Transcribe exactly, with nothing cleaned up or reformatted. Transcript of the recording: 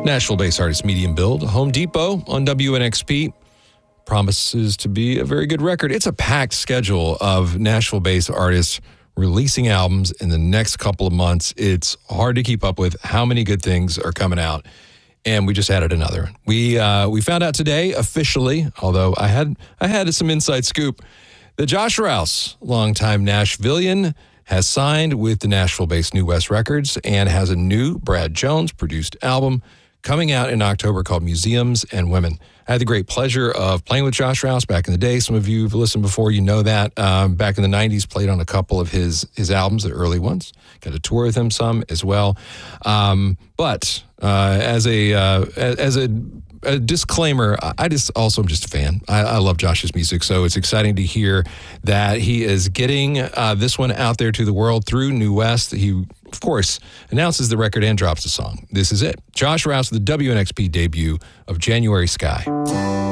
Nashville-based artist Medium Build, Home Depot on W N X P. Promises to be a very good record. It's a packed schedule of Nashville-based artists releasing albums in the next couple of months. It's hard to keep up with how many good things are coming out. And we just added another. We uh, we found out today officially, although I had I had some inside scoop, that Josh Rouse, longtime Nashvilleian, has signed with the Nashville-based New West Records and has a new Brad Jones-produced album coming out in October called Museums and Women. I had the great pleasure of playing with Josh Rouse back in the day. Some of you who've listened before, you know that. Um, back in the nineties, played on a couple of his his albums, the early ones. Got to tour with him some as well. Um, but uh, as a uh, as a, a disclaimer, I just also am just a fan. I, I love Josh's music, so it's exciting to hear that he is getting uh, this one out there to the world through New West. He, of course, announces the record and drops the song. This is it. Josh Rouse, the W N X P debut of January Sky.